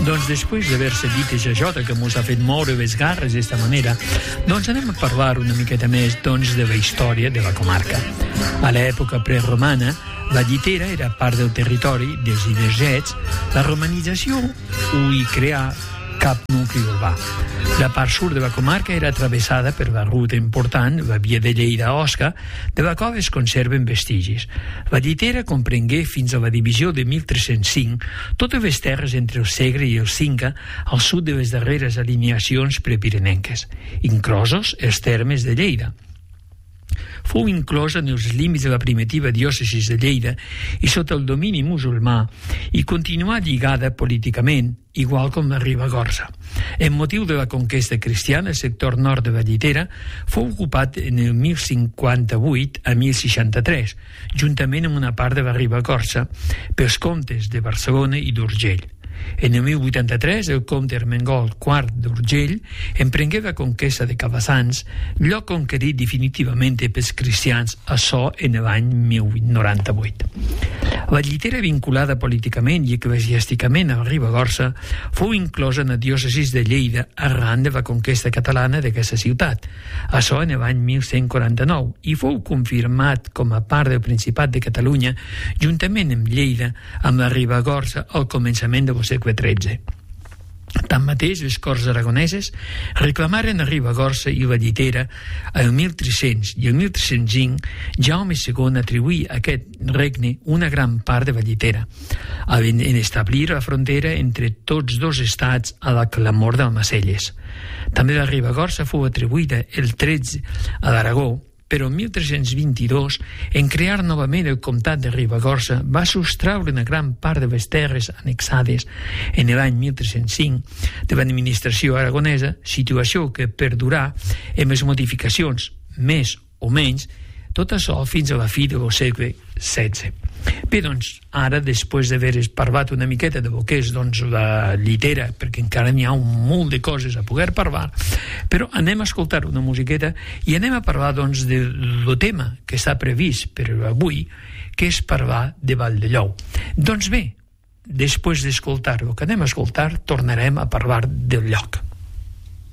Doncs després d'haver-se dit això que mos ha fet moure les garres d'esta manera, doncs anem a parlar una miqueta més de la història de la comarca. A l'època preromana, la Llitera era part del territori dels Ibergets. La romanització ho hi creà cap nucli urbà. La part sud de la comarca era travessada per la ruta important, la via de Lleida a Osca, de la qual es conserven vestigis. La Llitera comprengué fins a la divisió de 1305 totes les terres entre el Segre i el Cinca al sud de les darreres alineacions prepirenenques, inclosos els termes de Lleida. Fou inclosa en els límits de la primitiva diòcesi de Lleida i sota el domini musulmà i continuà lligada políticament, igual com la Ribagorça. En motiu de la conquesta cristiana, el sector nord de la Llitera fou ocupat en el 1058 a 1063, juntament amb una part de la Ribagorça, pels comtes de Barcelona i d'Urgell. En el 1083, el comte Ermengol IV d'Urgell emprengué la conquesta de Cabassans, lloc conquerit definitivament pels cristians açò en l'any 1098. La Llitera, vinculada políticament i eclesiàsticament a la Ribagorça, fou inclosa en la diòcesi de Lleida arran de la conquesta catalana d'aquesta ciutat, açò en l'any 1149, i fou confirmat com a part del Principat de Catalunya, juntament amb Lleida, amb la Ribagorça al començament del segle XIII. Tanmateix, les Corts aragoneses reclamaren a Ribagorça i la Llitera. El 1300 i el 1305 Jaume II atribuí a aquest regne una gran part de la Llitera, en establir la frontera entre tots dos estats a la clamor d'Almacelles. També la Ribagorça fou atribuïda el 13 a l'Aragó, però en 1322, en crear novament el comtat de Ribagorça, va sostraure una gran part de les terres annexades en l'any 1305 de l'administració aragonesa, situació que perdurà amb les modificacions, més o menys, tot això fins a la fi del segle XVI. Bé, doncs, ara, després d'haver parlat una miqueta de què és la Llitera, perquè encara n'hi ha un munt de coses a poder parlar, però anem a escoltar una musiqueta i anem a parlar del tema que està previst per avui, que és parlar de Valldellou. Doncs bé, després d'escoltar el que anem a escoltar, tornarem a parlar del lloc.